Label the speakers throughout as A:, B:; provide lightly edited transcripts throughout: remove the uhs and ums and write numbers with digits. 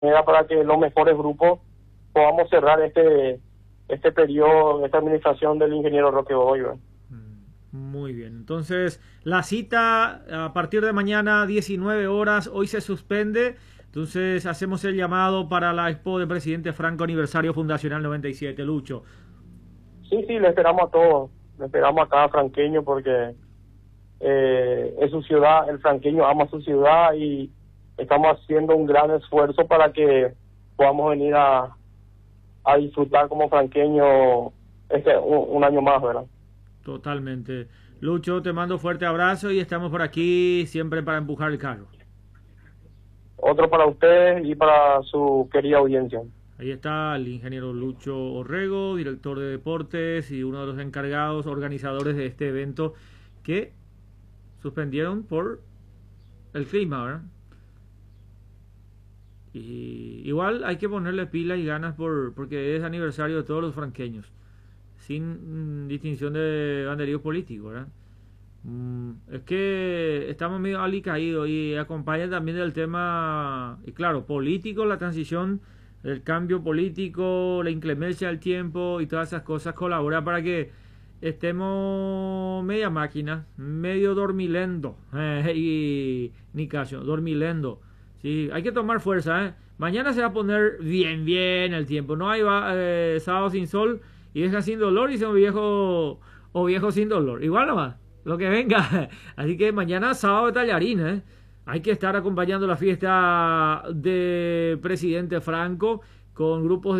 A: manera para que los mejores grupos podamos cerrar este periodo, esta administración del ingeniero Roque Godoy, ¿verdad?
B: Muy bien, entonces la cita a partir de mañana 19 horas, hoy se suspende, entonces hacemos el llamado para la expo del presidente Franco aniversario fundacional 97, Lucho.
A: Sí, sí, le esperamos a todos, le esperamos a cada franqueño porque es su ciudad, el franqueño ama su ciudad y estamos haciendo un gran esfuerzo para que podamos venir a disfrutar como franqueño un año más, ¿verdad?
B: Totalmente. Lucho, te mando fuerte abrazo y estamos por aquí siempre para empujar el carro.
A: Otro para ustedes y para su querida audiencia.
B: Ahí está el ingeniero Lucho Orrego, director de deportes y uno de los encargados, organizadores de este evento que suspendieron por el clima, ¿verdad? Y igual hay que ponerle pila y ganas porque es aniversario de todos los franqueños, sin distinción de banderío político, ¿verdad? Es que estamos medio alicaídos y acompaña también del tema, y claro, político, la transición, el cambio político, la inclemencia del tiempo y todas esas cosas colabora para que estemos media máquina, medio dormilendo, y Nicasio, dormilendo. Sí, hay que tomar fuerza, ¿eh? Mañana se va a poner bien el tiempo. No hay sábado sin sol y deja sin dolor y son viejo o viejo sin dolor. Igual nomás, lo que venga. Así que mañana sábado de tallarín, ¿eh? Hay que estar acompañando la fiesta de presidente Franco con grupos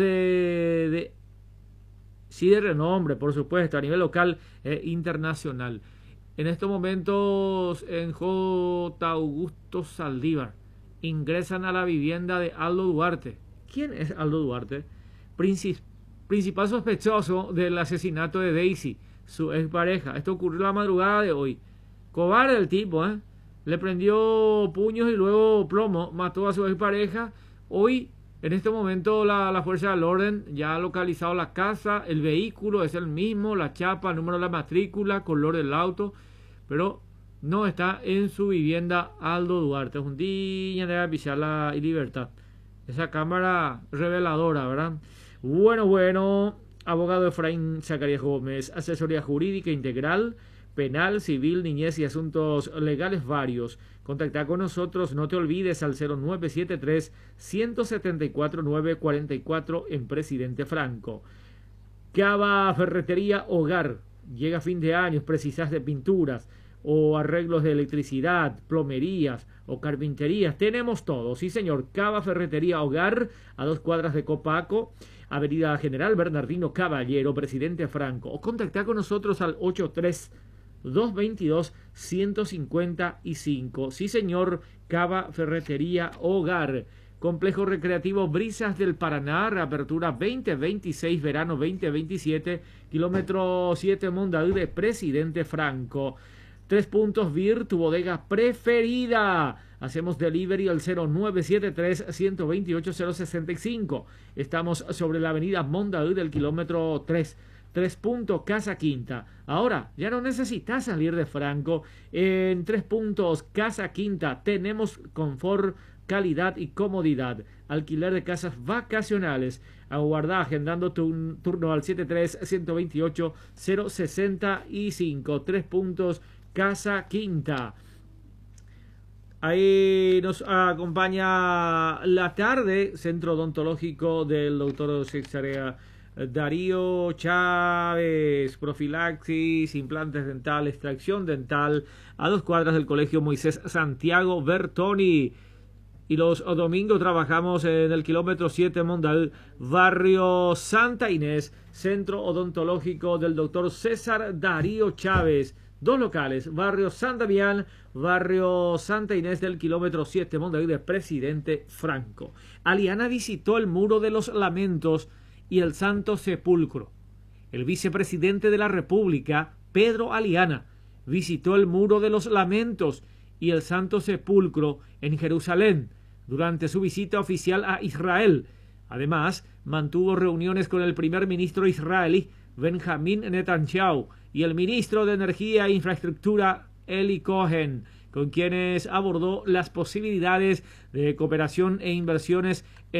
B: sí, de renombre, por supuesto, a nivel local e internacional. En estos momentos en J. Augusto Saldívar ingresan a la vivienda de Aldo Duarte. ¿Quién es Aldo Duarte? Principal sospechoso del asesinato de Daisy, su expareja. Esto ocurrió la madrugada de hoy. Cobarde el tipo, ¿eh? Le prendió puños y luego plomo, mató a su expareja. Hoy, en este momento, la fuerza del orden ya ha localizado la casa, el vehículo es el mismo, la chapa, el número de la matrícula, color del auto, pero no está en su vivienda Aldo Duarte. Es un día de avisar la libertad. Esa cámara reveladora, ¿verdad? Bueno, abogado Efraín Zacarías Gómez, asesoría jurídica integral, penal, civil, niñez y asuntos legales varios. Contacta con nosotros, no te olvides, al 0973-174-944 en Presidente Franco. Cava Ferretería Hogar, llega fin de año, precisas de pinturas o arreglos de electricidad, plomerías o carpinterías, tenemos todo, sí señor. Cava Ferretería Hogar, a 2 cuadras de Copaco, Avenida General Bernardino Caballero, Presidente Franco, o contactar con nosotros al 83-222-155, sí señor. Cava Ferretería Hogar. Complejo Recreativo Brisas del Paraná, reapertura 2026, verano 2027, kilómetro 7 Mondaú de Presidente Franco. 3 puntos Vir, tu bodega preferida. Hacemos delivery al 0973-128-065. Estamos sobre la avenida Mondaú del kilómetro 3. 3 puntos Casa Quinta. Ahora, ya no necesitas salir de Franco. En 3 puntos Casa Quinta tenemos confort, calidad y comodidad. Alquiler de casas vacacionales. Aguarda agendando tu turno al 73-128-065. 3 puntos Casa Quinta. Ahí nos acompaña la tarde, Centro Odontológico del doctor César Darío Chávez, profilaxis, implantes dentales, extracción dental, a 2 cuadras del Colegio Moisés Santiago Bertoni. Y los domingos trabajamos en el kilómetro 7 Mondal, barrio Santa Inés, Centro Odontológico del doctor César Darío Chávez. 2 locales, barrio San Damián, barrio Santa Inés del kilómetro 7 Mondal de Presidente Franco. Aliana visitó el Muro de los Lamentos y el Santo Sepulcro. El vicepresidente de la República, Pedro Aliana, visitó el Muro de los Lamentos y el Santo Sepulcro en Jerusalén durante su visita oficial a Israel. Además, mantuvo reuniones con el primer ministro israelí Benjamín Netanyahu y el ministro de Energía e Infraestructura Eli Cohen, con quienes abordó las posibilidades de cooperación e inversiones